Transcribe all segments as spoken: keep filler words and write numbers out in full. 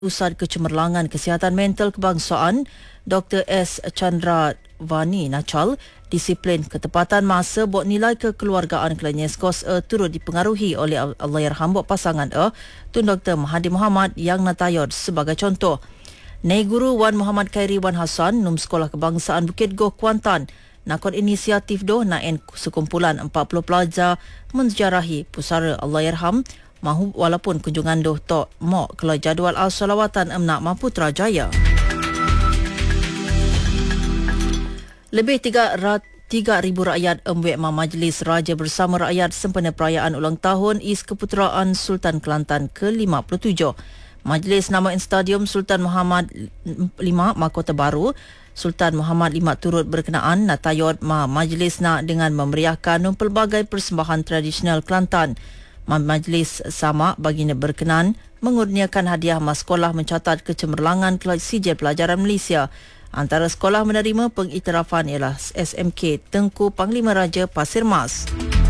Pusat Kecemerlangan Kesihatan Mental Kebangsaan Doktor S. Chandravani Nachal disiplin ketepatan masa buat nilai kekeluargaan kelanya skos E turut dipengaruhi oleh Allahyarham buat pasangan E Tun Doktor Mahathir Mohamad yang natayod sebagai contoh. Nei Guru Wan Muhammad Khairi Wan Hassan Num Sekolah Kebangsaan Bukit Goh Kuantan nakon inisiatif doh naen sekumpulan empat puluh pelajar menziarahi pusara Allahyarham mahu walaupun kunjungan doh tok mok kalau jadual as-salawatan emnak Putrajaya. Lebih tiga ribu rakyat emwek Majlis Raja bersama rakyat sempena perayaan ulang tahun Is Keputeraan Sultan Kelantan ke lima puluh tujuh. Majlis namain Stadium Sultan Muhammad lima Mahkota Baru. Sultan Muhammad lima turut berkenaan natayod ma majlis nak dengan memeriahkan pelbagai persembahan tradisional Kelantan. Majlis sama baginda berkenan mengurniakan hadiah mas sekolah mencatat kecemerlangan sijil pelajaran Malaysia. Antara sekolah menerima pengiktirafan ialah S M K Tengku Panglima Raja Pasir Mas.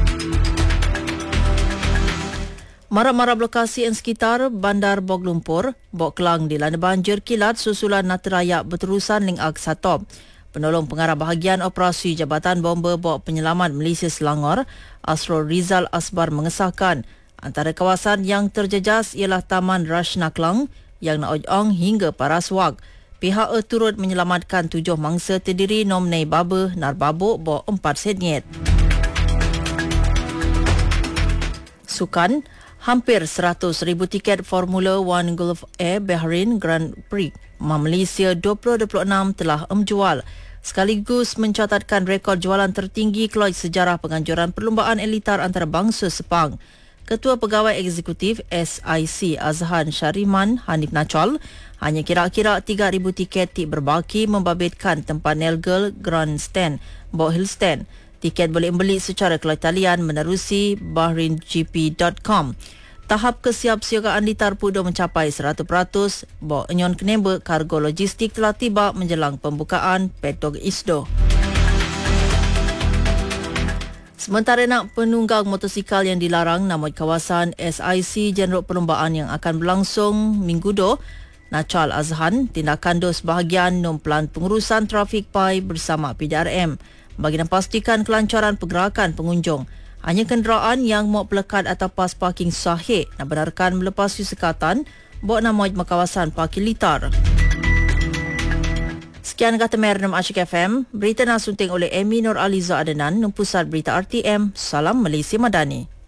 Marab-marab lokasi yang sekitar Bandar Bog Lumpur, Bog Kelang dilanda banjir kilat susulan naterayak berterusan ling Ag Satop. Penolong pengarah bahagian operasi Jabatan Bomba Bog Penyelamat Malaysia Selangor, Asrul Rizal Asbar mengesahkan antara kawasan yang terjejas ialah Taman Rashna Klang yang Naoj-Ong hingga Paraswag. Pihak E turut menyelamatkan tujuh mangsa terdiri Nomnei Baba Narbabuk Bog empat Sednyet. Sukan, hampir seratus ribu tiket Formula One Gulf Air Bahrain Grand Prix Malaysia dua ribu dua puluh enam telah menjual, sekaligus mencatatkan rekod jualan tertinggi keluar sejarah penganjuran perlumbaan elitar antarabangsa Sepang. Ketua Pegawai Eksekutif S I C Azhan Syariman Hanif Nachal hanya kira-kira tiga ribu tiket tik berbaki membabitkan tempat Nelgel Grandstand Bog Hill Stand. Tiket boleh membeli secara keluar talian menerusi bahrain g p dot com. Tahap kesiapsiagaan litar pudo mencapai seratus peratus. Bok Enyon Keneba kargo logistik telah tiba menjelang pembukaan Petog Isdo. Sementara nak penunggang motosikal yang dilarang namun kawasan S I C Jenerok Perlumbaan yang akan berlangsung minggu do, Nachal Azhan tindakan dos bahagian nom pelan pengurusan trafik P A I bersama P D R M bagi memastikan kelancaran pergerakan pengunjung. Hanya kenderaan yang mau pelekat atau pas parking sahih nak benarkan melepas sekatan buat nama kawasan parking litar. Sekian kata Merdem Asyik F M, berita nasunting oleh Amy Nur Aliza Adenan, Pusat Berita R T M. Salam Malaysia Madani.